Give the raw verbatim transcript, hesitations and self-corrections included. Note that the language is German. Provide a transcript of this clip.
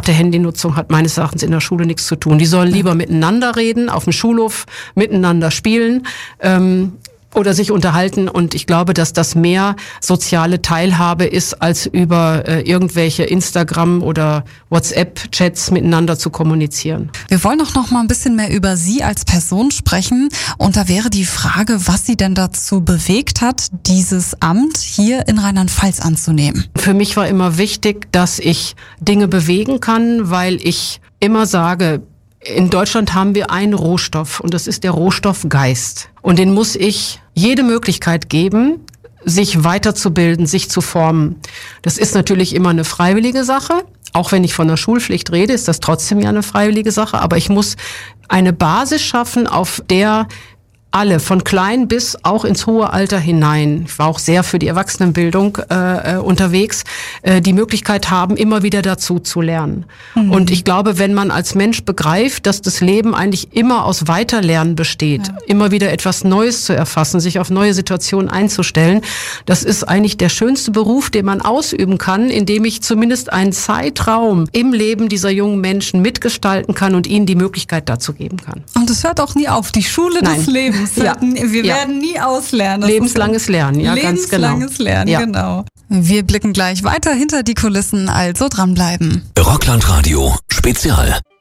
vermehrt Handynutzung hat meines Erachtens in der Schule nichts zu tun. Die sollen lieber ja. miteinander reden, auf dem Schulhof miteinander spielen, ähm, oder sich unterhalten, und ich glaube, dass das mehr soziale Teilhabe ist, als über äh, irgendwelche Instagram- oder WhatsApp-Chats miteinander zu kommunizieren. Wir wollen auch noch mal ein bisschen mehr über Sie als Person sprechen, und da wäre die Frage, was Sie denn dazu bewegt hat, dieses Amt hier in Rheinland-Pfalz anzunehmen. Für mich war immer wichtig, dass ich Dinge bewegen kann, weil ich immer sage, in Deutschland haben wir einen Rohstoff, und das ist der Rohstoff Geist. Und den muss ich jede Möglichkeit geben, sich weiterzubilden, sich zu formen. Das ist natürlich immer eine freiwillige Sache. Auch wenn ich von der Schulpflicht rede, ist das trotzdem ja eine freiwillige Sache. Aber ich muss eine Basis schaffen, auf der alle, von klein bis auch ins hohe Alter hinein, ich war auch sehr für die Erwachsenenbildung äh, unterwegs, äh, die Möglichkeit haben, immer wieder dazu zu lernen. Mhm. Und ich glaube, wenn man als Mensch begreift, dass das Leben eigentlich immer aus Weiterlernen besteht, ja. immer wieder etwas Neues zu erfassen, sich auf neue Situationen einzustellen, das ist eigentlich der schönste Beruf, den man ausüben kann, indem ich zumindest einen Zeitraum im Leben dieser jungen Menschen mitgestalten kann und ihnen die Möglichkeit dazu geben kann. Und es hört auch nie auf, die Schule Nein. des Lebens. Ja. Wir ja. werden nie auslernen. Das Lebenslanges Lernen, ja, ganz genau. Lebenslanges Lernen, ja. genau. Wir blicken gleich weiter hinter die Kulissen, also dranbleiben. Rockland Radio Spezial.